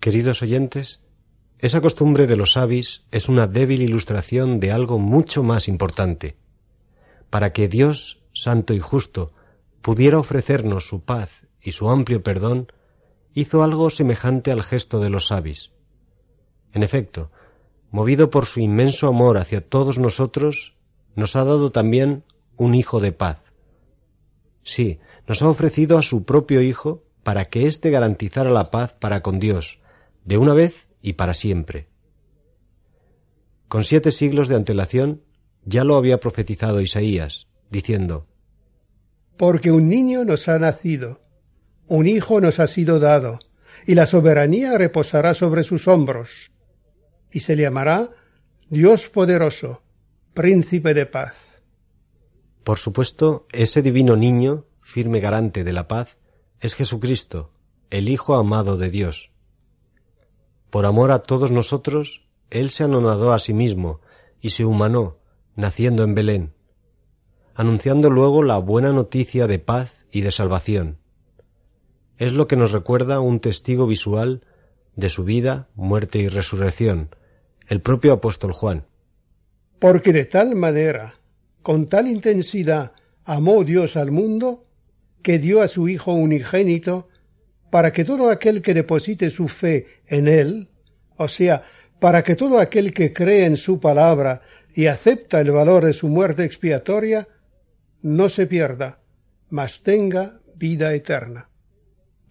Queridos oyentes, esa costumbre de los sabis es una débil ilustración de algo mucho más importante. Para que Dios, santo y justo, pudiera ofrecernos su paz y su amplio perdón, hizo algo semejante al gesto de los sabis. En efecto, movido por su inmenso amor hacia todos nosotros, nos ha dado también un Hijo de paz. Sí, nos ha ofrecido a su propio Hijo para que éste garantizara la paz para con Dios, de una vez y para siempre. Con 7 siglos de antelación ya lo había profetizado Isaías, diciendo: Porque un niño nos ha nacido, un hijo nos ha sido dado, y la soberanía reposará sobre sus hombros, y se llamará Dios poderoso, Príncipe de paz. Por supuesto, ese divino niño, firme garante de la paz, es Jesucristo, el Hijo amado de Dios. Por amor a todos nosotros, Él se anonadó a sí mismo y se humanó, naciendo en Belén, anunciando luego la buena noticia de paz y de salvación. Es lo que nos recuerda un testigo visual de su vida, muerte y resurrección, el propio apóstol Juan. Porque de tal manera, con tal intensidad, amó Dios al mundo, que dio a su Hijo unigénito, para que todo aquel que deposite su fe en Él, o sea, para que todo aquel que cree en su palabra y acepta el valor de su muerte expiatoria, no se pierda, mas tenga vida eterna.